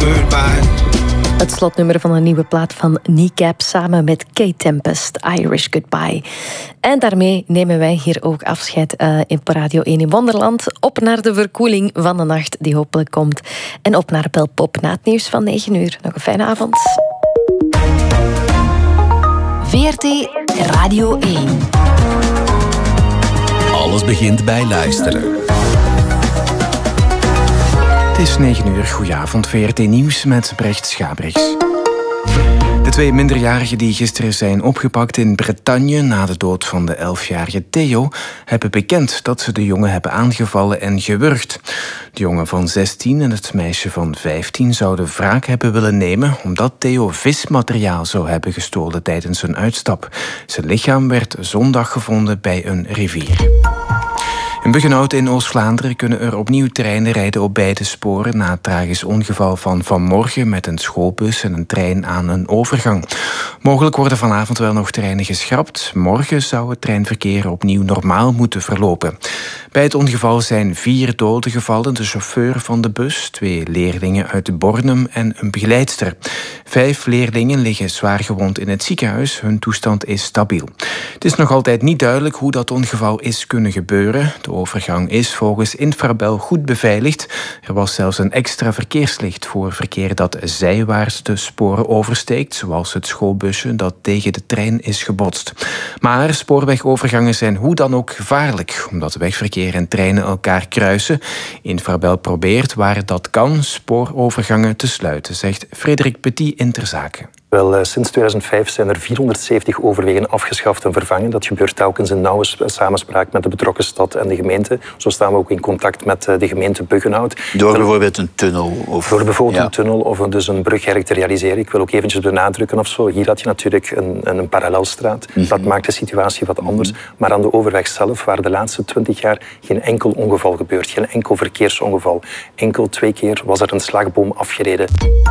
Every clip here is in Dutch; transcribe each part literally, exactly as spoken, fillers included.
goodbye. Het slotnummer van een nieuwe plaat van Kneecap samen met K-Tempest, Irish Goodbye. En daarmee nemen wij hier ook afscheid uh, in Radio één in Wonderland. Op naar de verkoeling van de nacht die hopelijk komt. En op naar Belpop na het nieuws van negen uur. Nog een fijne avond. V R T Radio één. Alles begint bij luisteren. Het is negen uur, goedenavond, V R T Nieuws met Brecht Schabriks. De twee minderjarigen die gisteren zijn opgepakt in Bretagne na de dood van de elfjarige Theo hebben bekend dat ze de jongen hebben aangevallen en gewurgd. De jongen van zestien en het meisje van vijftien zouden wraak hebben willen nemen omdat Theo vismateriaal zou hebben gestolen tijdens een uitstap. Zijn lichaam werd zondag gevonden bij een rivier. In Buggenhout in Oost-Vlaanderen kunnen er opnieuw treinen rijden op beide sporen na het tragisch ongeval van vanmorgen met een schoolbus en een trein aan een overgang. Mogelijk worden vanavond wel nog treinen geschrapt. Morgen zou het treinverkeer opnieuw normaal moeten verlopen. Bij het ongeval zijn vier doden gevallen, de chauffeur van de bus, twee leerlingen uit Bornem en een begeleidster. Vijf leerlingen liggen zwaar gewond in het ziekenhuis. Hun toestand is stabiel. Het is nog altijd niet duidelijk hoe dat ongeval is kunnen gebeuren. De overgang is volgens Infrabel goed beveiligd. Er was zelfs een extra verkeerslicht voor verkeer dat zijwaarts de sporen oversteekt, zoals het schoolbusje dat tegen de trein is gebotst. Maar spoorwegovergangen zijn hoe dan ook gevaarlijk, omdat wegverkeer en treinen elkaar kruisen. Infrabel probeert, waar dat kan, spoorovergangen te sluiten, zegt Frederik Petit in Ter Zaken. Wel, sinds tweeduizend vijf zijn er vierhonderdzeventig overwegen afgeschaft en vervangen. Dat gebeurt telkens in nauwe samenspraak met de betrokken stad en de gemeente. Zo staan we ook in contact met de gemeente Buggenhout. Door bijvoorbeeld een tunnel? Of... Door bijvoorbeeld ja. een tunnel of een, dus een brugwerk te realiseren. Ik wil ook eventjes benadrukken of zo. Hier had je natuurlijk een, een parallelstraat. Mm-hmm. Dat maakt de situatie wat anders. Mm-hmm. Maar aan de overweg zelf, waar de laatste twintig jaar geen enkel ongeval gebeurt. Geen enkel verkeersongeval. Enkel twee keer was er een slagboom afgereden.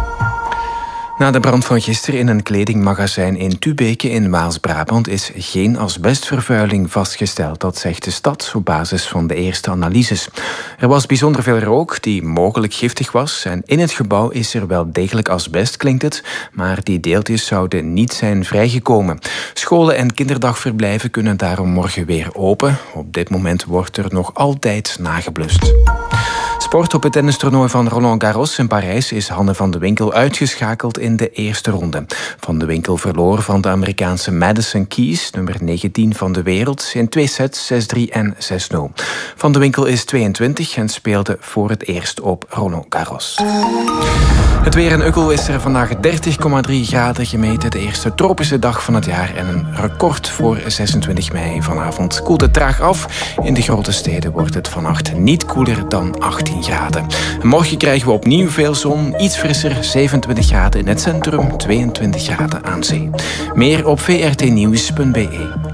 Na de brand van gisteren in een kledingmagazijn in Tubeke in Waals-Brabant is geen asbestvervuiling vastgesteld. Dat zegt de stad op basis van de eerste analyses. Er was bijzonder veel rook die mogelijk giftig was en in het gebouw is er wel degelijk asbest, klinkt het, maar die deeltjes zouden niet zijn vrijgekomen. Scholen en kinderdagverblijven kunnen daarom morgen weer open. Op dit moment wordt er nog altijd nageblust. Sport op het tennistoernooi van Roland Garros in Parijs is Hanne van de Winkel uitgeschakeld in de eerste ronde. Van de Winkel verloor van de Amerikaanse Madison Keys, nummer negentien van de wereld, in twee sets, zes drie en zes nul. Van de Winkel is tweeëntwintig en speelde voor het eerst op Roland Garros. Het weer in Ukkel is er vandaag dertig komma drie graden gemeten. De eerste tropische dag van het jaar en een record voor zesentwintig mei. Vanavond koelt het traag af. In de grote steden wordt het vannacht niet koeler dan achttien graden. En morgen krijgen we opnieuw veel zon. Iets frisser, zevenentwintig graden in het centrum, tweeëntwintig graden aan zee. Meer op v r t nieuws punt b e.